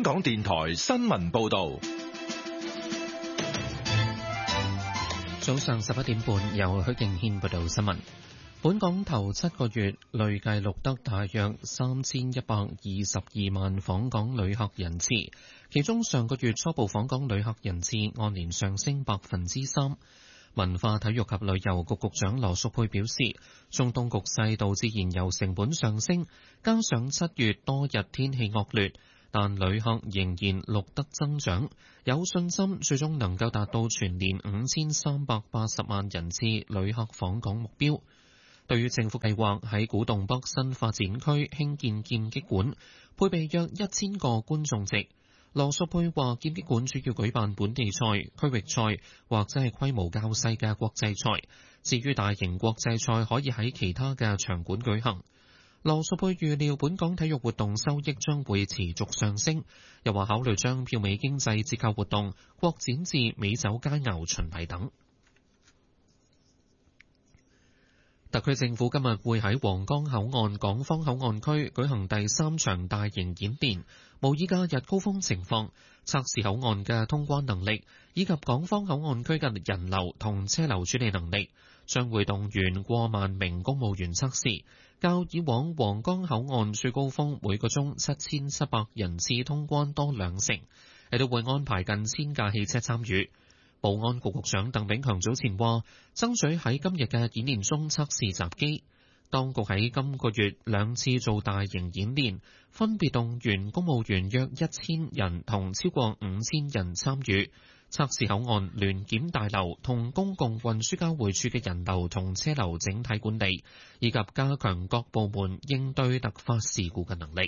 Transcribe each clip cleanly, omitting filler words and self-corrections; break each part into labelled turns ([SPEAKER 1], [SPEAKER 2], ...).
[SPEAKER 1] 港電台新聞報道。
[SPEAKER 2] 早上11點半，由許敬軒報道新聞。本港頭7個月累計錄得大約3122萬訪港旅客人次，其中上個月初步訪港旅客人次按年上升3%。文化體育及旅遊局局長羅淑佩表示，中東局勢導致燃油成本上升，加上7月多日天氣惡劣，但旅客仍然錄得增長，有信心最終能夠達到全年5380萬人次旅客訪港目標。對於政府計劃喺古洞北新發展區興建劍擊館，配備約1000個觀眾席。羅淑佩話：劍擊館主要舉辦本地賽、區域賽或者係規模較細嘅國際賽，至於大型國際賽可以喺其他嘅場館舉行。羅淑佩預料本港體育活動收益將會持續上升，又話考慮將票美經濟折扣活動擴展至美酒佳餚巡禮等。特區政府今日會喺皇崗口岸港方口岸區舉行第3場大型演練，模擬假日高峰情況，測試口岸嘅通關能力，以及港方口岸區嘅人流同車流處理能力。將會動員過萬名公務員測試，較以往皇崗口岸最高峰每個鐘7700人次通關多2成，亦都會安排近1000架汽車參與。保安局局長鄧炳強早前話，爭取喺今日嘅演練中測試閘機。當局喺今個月2次做大型演練，分別動員公務員約1000人同超過5000人參與，測試口岸聯檢大樓同公共運輸交匯處嘅人流同車流整體管理，以及加強各部門應對突發事故嘅能力。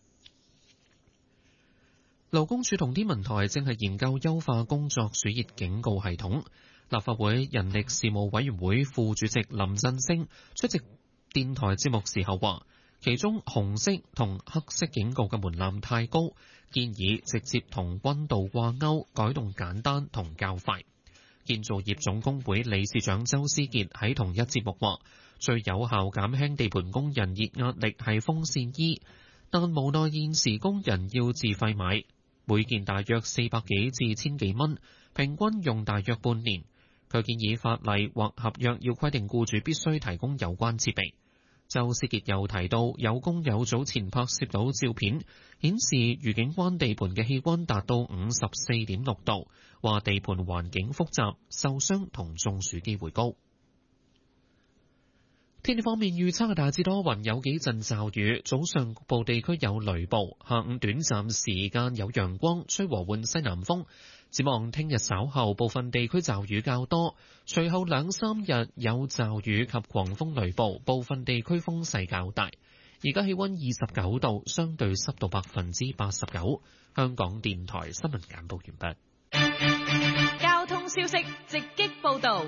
[SPEAKER 2] 勞工處同天文台正係研究優化工作暑熱警告系統。立法會人力事務委員會副主席林振昇出席電台節目時候話，其中紅色同黑色警告嘅門檻太高，建議直接同溫度掛鈎，改動簡單同較快。建造業總工會理事長周思傑喺同一節目話，最有效減輕地盤工人熱壓力係風扇衣，但無奈現時工人要自費買。每件大約400幾至1000幾蚊，平均用大約半年。佢建議法例或合約要規定僱主必須提供有關設備。周思傑又提到，有工友早前拍攝到照片，顯示愉景灣地盤嘅氣溫達到54.6度，話地盤環境複雜，受傷同中暑機會高。天氣方面預測大致多雲，有幾陣驟雨，早上局部地區有雷暴，下午短暫時間有陽光，吹和緩西南風。展望聽日稍後部分地區驟雨較多，隨後2-3日有驟雨及狂風雷暴，部分地區風勢較大。而家氣溫29度，相對濕度89%。香港電台新聞簡報完
[SPEAKER 3] 畢。交通消息直擊報道。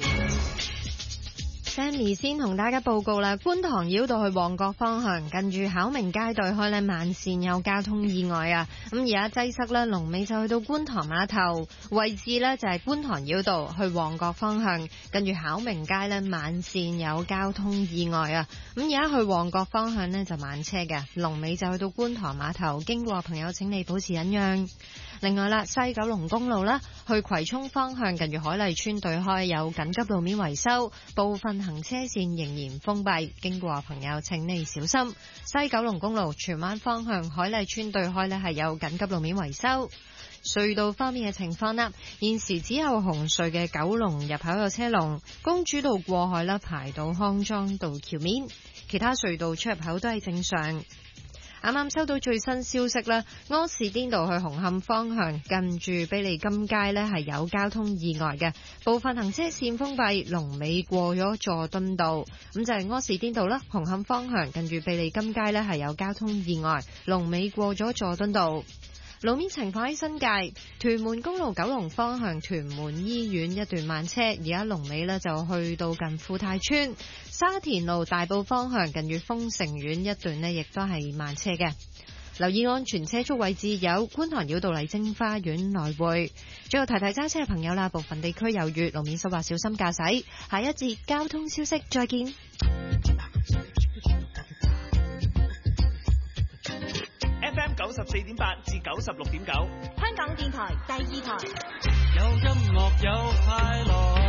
[SPEAKER 4] Sammy 先同大家報告啦，觀塘繞道去旺角方向，近住巧明街對開呢慢線有交通意外啊！咁而家擠塞呢，龍尾就去到觀塘碼頭位置呢，就係觀塘繞道去旺角方向，近住巧明街呢慢線有交通意外啊！咁而家去旺角方向呢，就慢車嘅，龍尾就去到觀塘碼頭，經過朋友請你保持忍讓。另外啦，西九龍公路啦，去葵涌方向近住海麗村對開有緊急路面維修，部分行車線仍然封閉，經過朋友請你小心。西九龍公路荃灣方向海麗村對開呢係有緊急路面維修。隧道方面嘅情況啦，現時只有紅隧嘅九龍入口有車龍，公主道過海啦排到康莊道橋面，其他隧道出入口都係正常。啱啱收到最新消息啦，柯士甸道去紅磡方向近住卑利金街呢係有交通意外嘅，部分行車線封閉，龍尾過咗佐敦道。咁就係柯士甸道啦，紅磡方向近住卑利金街呢係有交通意外，龍尾過咗佐敦道。路面情況喺新界屯門公路九龍方向屯門醫院一段慢車，而家龍尾呢就去到近富泰村。沙田路大埔方向近住豐盛苑一段呢亦都係慢車嘅。留意安全車速位置有觀塘繞道麗晶花園來回。最後提提揸車嘅朋友啦，部分地區有雨，路面濕滑，小心駕駛。下一節交通消息再見。
[SPEAKER 5] FM 94.8至96.9，
[SPEAKER 3] 香港電台第二台。
[SPEAKER 6] 有音樂有快樂。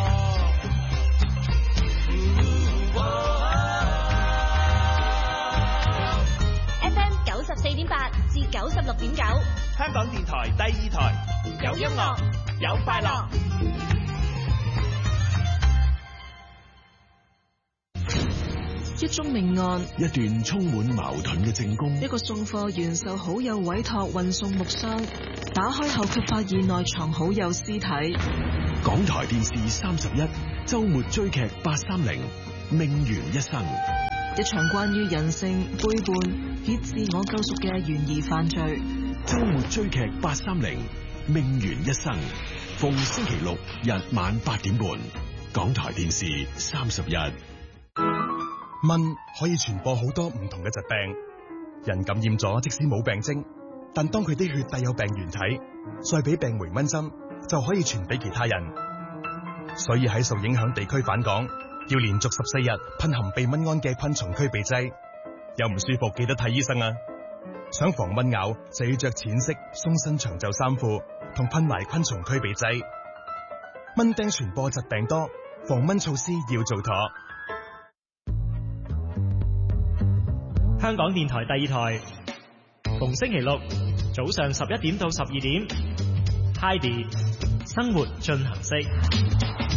[SPEAKER 3] FM 94.8至96.9，
[SPEAKER 5] 香港電台第二台，有音樂有快樂。
[SPEAKER 7] 一宗命案，
[SPEAKER 8] 一段充滿矛盾嘅證供，
[SPEAKER 7] 一個送貨員受好友委託運送木箱，打開後卻發現內藏好友屍體。
[SPEAKER 8] 港台電視31周末追劇830命懸一生，
[SPEAKER 7] 一場關於人性背叛以自我救贖嘅懸疑犯罪。
[SPEAKER 8] 周末追劇830命懸一生，逢星期六日晚8點半，港台電視31。
[SPEAKER 9] 蚊可以傳播好多唔同嘅疾病，人感染咗即使冇病徵，但當佢啲血帶有病原體，再俾病媒蚊針就可以傳俾其他人。所以喺受影響地區返港，要連續14日噴含避蚊胺嘅昆蟲驅避劑。有唔舒服記得睇醫生啊！想防蚊咬就要着淺色鬆身長袖衫褲同噴埋昆蟲驅避劑。蚊叮傳播疾病多，防蚊措施要做妥。
[SPEAKER 10] 香港電台第二台，逢星期六早上11點到12點，Heidi 生活進行式。